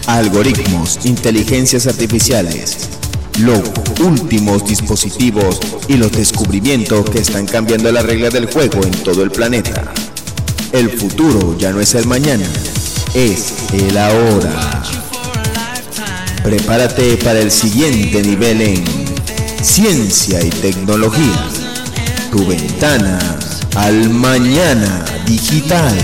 algoritmos, inteligencias artificiales, los últimos dispositivos y los descubrimientos que están cambiando las reglas del juego en todo el planeta. El futuro ya no es el mañana, es el ahora. Prepárate para el siguiente nivel en Ciencia y Tecnología, tu ventana al mañana digital.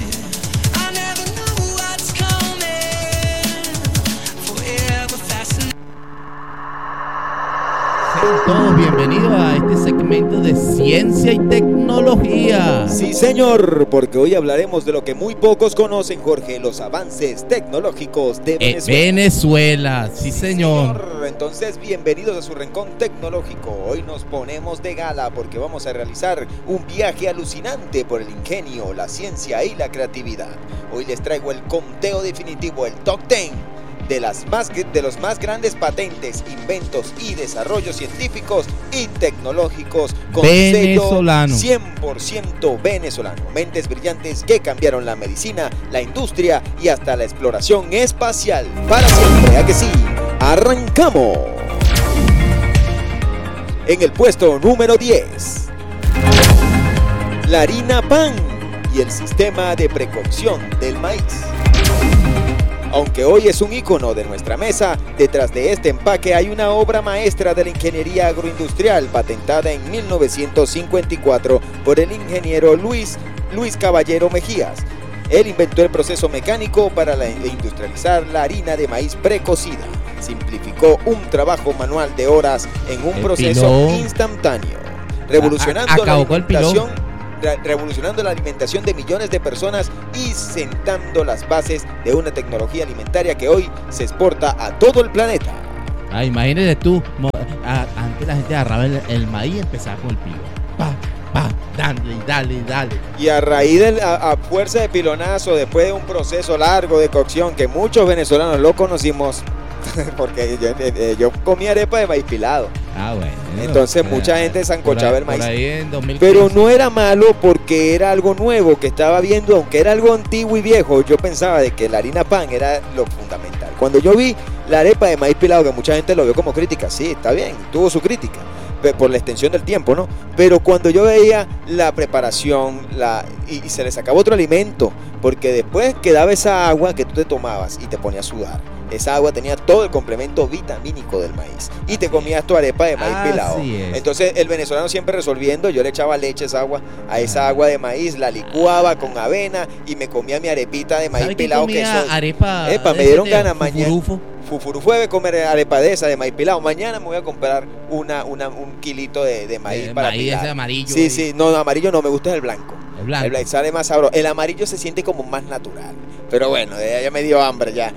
Todos bienvenidos a este segmento de Ciencia y Tecnología. Sí, señor, porque hoy hablaremos de lo que muy pocos conocen, Jorge, los avances tecnológicos de Venezuela. Venezuela, sí, señor. Entonces, bienvenidos a su rincón tecnológico. Hoy nos ponemos de gala porque vamos a realizar un viaje alucinante por el ingenio, la ciencia y la creatividad. Hoy les traigo el conteo definitivo, el top 10 de los más grandes patentes, inventos y desarrollos científicos y tecnológicos con venezolano. sello 100% venezolano. Mentes brillantes que cambiaron la medicina, la industria y hasta la exploración espacial. Para siempre, ¿a que sí? ¡Arrancamos! En el puesto número 10, la harina pan y el sistema de precocción del maíz. Aunque hoy es un ícono de nuestra mesa, detrás de este empaque hay una obra maestra de la ingeniería agroindustrial patentada en 1954 por el ingeniero Luis Caballero Mejías. Él inventó el proceso mecánico para industrializar la harina de maíz precocida. Simplificó un trabajo manual de horas en un proceso instantáneo, revolucionando la alimentación de millones de personas y sentando las bases de una tecnología alimentaria que hoy se exporta a todo el planeta. Imagínate tú, antes la gente agarraba el maíz y empezaba con el pilón. Dale. Y a raíz a fuerza de pilonazo, después de un proceso largo de cocción que muchos venezolanos lo conocimos, porque yo comía arepa de maíz pilado. Bueno. Entonces mucha gente sancochaba el maíz. Por ahí en 2015. Pero no era malo porque era algo nuevo que estaba viendo, aunque era algo antiguo y viejo. Yo pensaba de que la harina pan era lo fundamental. Cuando yo vi la arepa de maíz pilado, que mucha gente lo vio como crítica, sí, está bien, tuvo su crítica por la extensión del tiempo, ¿no? Pero cuando yo veía la preparación y se les sacaba otro alimento, porque después quedaba esa agua que tú te tomabas y te ponías a sudar. Esa agua tenía todo el complemento vitamínico del maíz y te comías tu arepa de maíz pilado. Entonces el venezolano siempre resolviendo, yo le echaba leche a esa agua de maíz, la licuaba con avena y me comía mi arepita de maíz pilado. Que arepa me dieron ganas mañana. Fufurufo Fue a comer arepa de esa de maíz pilado. Mañana me voy a comprar un kilito de maíz para maíz pilar. Ese amarillo. Sí, no, amarillo no, me gusta el blanco. El blanco sale más sabroso. El amarillo se siente como más natural. Pero bueno, ya me dio hambre ya.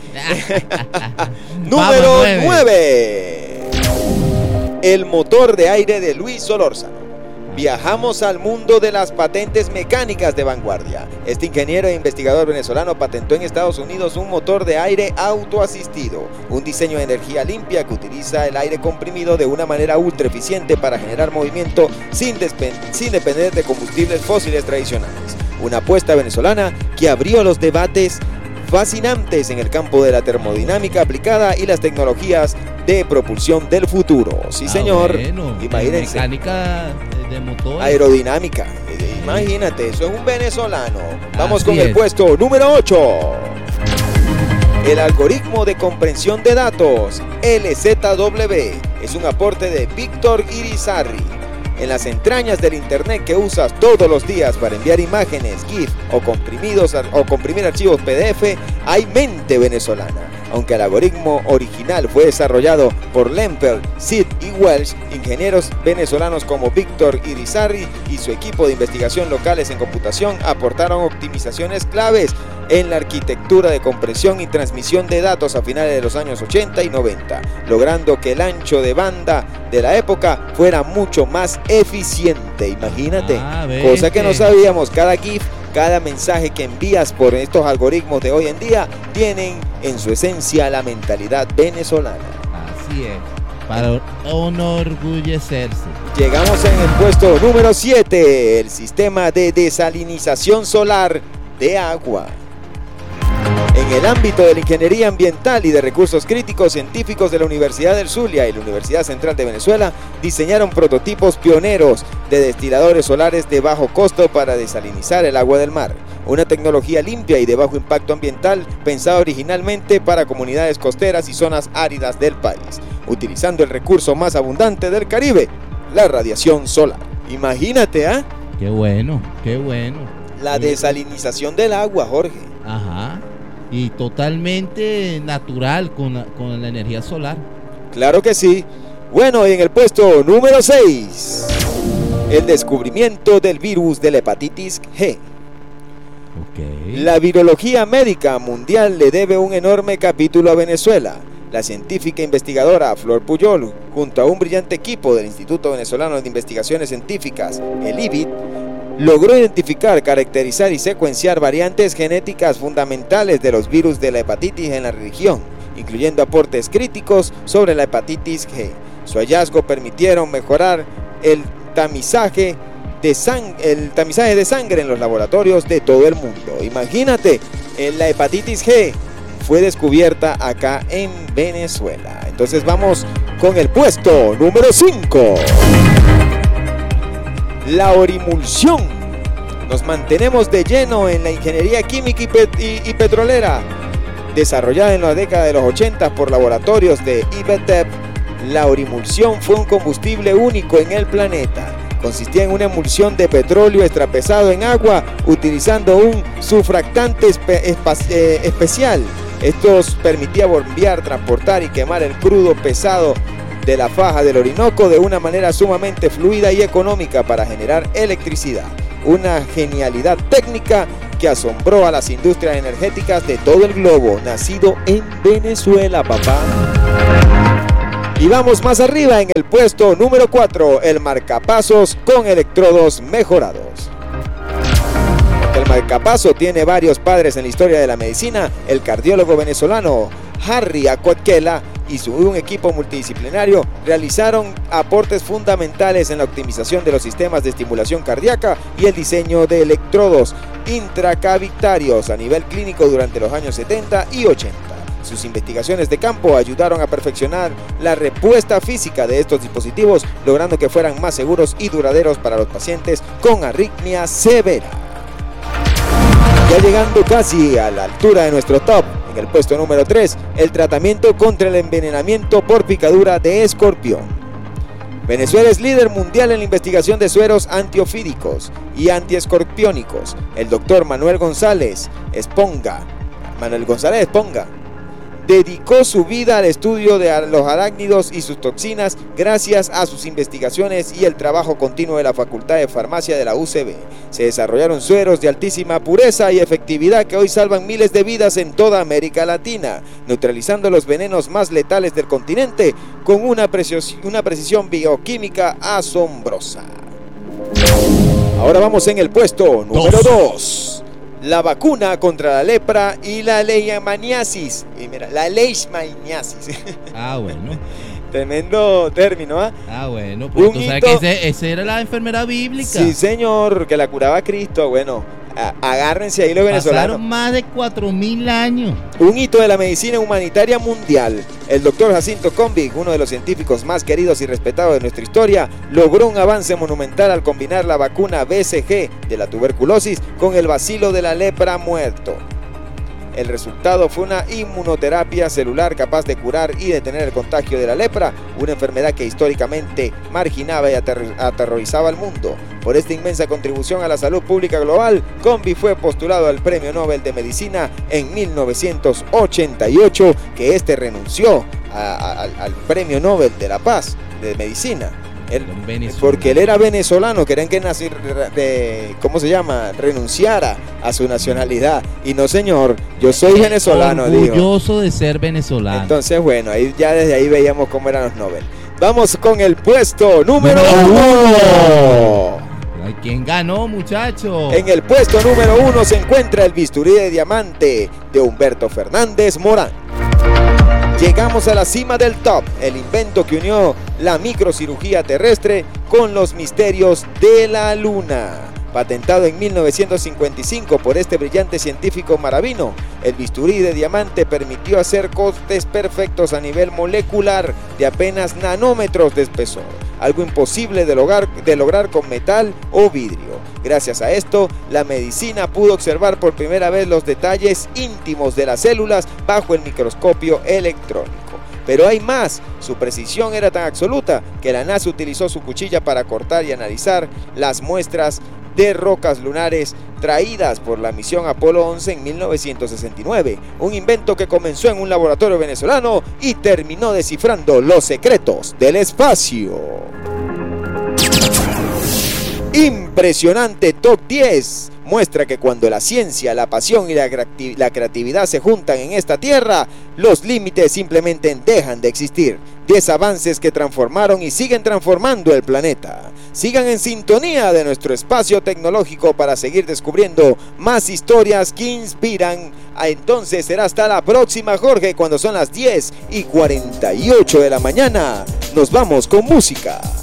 Número 9. El motor de aire de Luis Solórzano. Viajamos al mundo de las patentes mecánicas de vanguardia. Este ingeniero e investigador venezolano patentó en Estados Unidos un motor de aire autoasistido, un diseño de energía limpia que utiliza el aire comprimido de una manera ultra eficiente para generar movimiento sin depender de combustibles fósiles tradicionales. Una apuesta venezolana que abrió los debates fascinantes en el campo de la termodinámica aplicada y las tecnologías de propulsión del futuro. Sí, señor. Bueno, imagínense. Mecánica de motor. Aerodinámica. Imagínate, eso es un venezolano. Vamos Así con el puesto número 8. El algoritmo de comprensión de datos, LZW, es un aporte de Víctor Irizarry. En las entrañas del internet que usas todos los días para enviar imágenes, GIF o comprimir archivos PDF, hay mente venezolana. Aunque el algoritmo original fue desarrollado por Lempel, Sid y Welsh, ingenieros venezolanos como Víctor Irizarry y su equipo de investigación locales en computación aportaron optimizaciones claves en la arquitectura de compresión y transmisión de datos a finales de los años 80 y 90, logrando que el ancho de banda de la época fuera mucho más eficiente. Imagínate, cosa que no sabíamos. Cada GIF, cada mensaje que envías por estos algoritmos de hoy en día tienen en su esencia la mentalidad venezolana. Así es, para enorgullecerse. Llegamos en el puesto número 7, el sistema de desalinización solar de agua. En el ámbito de la ingeniería ambiental y de recursos críticos, científicos de la Universidad del Zulia y la Universidad Central de Venezuela diseñaron prototipos pioneros de destiladores solares de bajo costo para desalinizar el agua del mar. Una tecnología limpia y de bajo impacto ambiental pensada originalmente para comunidades costeras y zonas áridas del país, utilizando el recurso más abundante del Caribe, la radiación solar. Imagínate, ¿ah? Qué bueno, qué bueno. La desalinización del agua, Jorge. Ajá. Y totalmente natural con la energía solar. Claro que sí. Bueno, y en el puesto número 6, el descubrimiento del virus de la hepatitis G. Okay. La virología médica mundial le debe un enorme capítulo a Venezuela. La científica investigadora Flor Puyol, junto a un brillante equipo del Instituto Venezolano de Investigaciones Científicas, el IVIT, logró identificar, caracterizar y secuenciar variantes genéticas fundamentales de los virus de la hepatitis en la región, incluyendo aportes críticos sobre la hepatitis G. Su hallazgo permitieron mejorar el tamizaje de sangre en los laboratorios de todo el mundo. Imagínate, la hepatitis G fue descubierta acá en Venezuela. Entonces vamos con el puesto número 5. La orimulsión. Nos mantenemos de lleno en la ingeniería química y petrolera. Desarrollada en la década de los 80 por laboratorios de IBTEP, la orimulsión fue un combustible único en el planeta. Consistía en una emulsión de petróleo extrapesado en agua utilizando un surfactante especial. Esto permitía bombear, transportar y quemar el crudo pesado de la faja del Orinoco de una manera sumamente fluida y económica para generar electricidad. Una genialidad técnica que asombró a las industrias energéticas de todo el globo, nacido en Venezuela, papá. Y vamos más arriba en el puesto número 4, el marcapasos con electrodos mejorados. El marcapaso tiene varios padres en la historia de la medicina. El cardiólogo venezolano Harry Acoquela y un equipo multidisciplinario realizaron aportes fundamentales en la optimización de los sistemas de estimulación cardíaca y el diseño de electrodos intracavitarios a nivel clínico durante los años 70 y 80. Sus investigaciones de campo ayudaron a perfeccionar la respuesta física de estos dispositivos, logrando que fueran más seguros y duraderos para los pacientes con arritmia severa. Ya llegando casi a la altura de nuestro top, en el puesto número 3, el tratamiento contra el envenenamiento por picadura de escorpión. Venezuela es líder mundial en la investigación de sueros antiofídicos y antiescorpiónicos. El doctor Manuel González Esponga dedicó su vida al estudio de los arácnidos y sus toxinas gracias a sus investigaciones y el trabajo continuo de la Facultad de Farmacia de la UCB. Se desarrollaron sueros de altísima pureza y efectividad que hoy salvan miles de vidas en toda América Latina, neutralizando los venenos más letales del continente con una precisión bioquímica asombrosa. Ahora vamos en el puesto número 2. La vacuna contra la lepra y la leishmaniasis. Y mira, la leishmaniasis. Ah, bueno. Tremendo término, ¿ah? Ah, bueno. Pues tú sabes que esa era la enfermedad bíblica. Sí, señor, que la curaba Cristo. Bueno, agárrense ahí los venezolanos. Pasaron más de 4.000 años. Un hito de la medicina humanitaria mundial. El doctor Jacinto Combig, uno de los científicos más queridos y respetados de nuestra historia, logró un avance monumental al combinar la vacuna BCG de la tuberculosis con el bacilo de la lepra muerto. El resultado fue una inmunoterapia celular capaz de curar y detener el contagio de la lepra, una enfermedad que históricamente marginaba y aterrorizaba al mundo. Por esta inmensa contribución a la salud pública global, Combig fue postulado al Premio Nobel de Medicina en 1988, que renunció al Premio Nobel de la Paz de Medicina. Porque él era venezolano, querían que renunciara a su nacionalidad. Y no, señor, yo soy venezolano. Orgulloso de ser venezolano. Entonces, bueno, desde ahí veíamos cómo eran los Nobel. Vamos con el puesto número 1. ¿Quién ganó, muchacho? En el puesto número 1 se encuentra el bisturí de diamante de Humberto Fernández Morán. Llegamos a la cima del top, el invento que unió la microcirugía terrestre con los misterios de la luna. Patentado en 1955 por este brillante científico maravino, el bisturí de diamante permitió hacer cortes perfectos a nivel molecular de apenas nanómetros de espesor, algo imposible de lograr con metal o vidrio. Gracias a esto, la medicina pudo observar por primera vez los detalles íntimos de las células bajo el microscopio electrónico. Pero hay más, su precisión era tan absoluta que la NASA utilizó su cuchilla para cortar y analizar las muestras de rocas lunares traídas por la misión Apolo 11 en 1969, un invento que comenzó en un laboratorio venezolano y terminó descifrando los secretos del espacio. Impresionante Top 10 muestra que cuando la ciencia, la pasión y la creatividad se juntan en esta tierra, los límites simplemente dejan de existir. 10 avances que transformaron y siguen transformando el planeta. Sigan en sintonía de nuestro espacio tecnológico para seguir descubriendo más historias que inspiran. Entonces será hasta la próxima, Jorge, cuando son las 10:48 de la mañana. Nos vamos con música.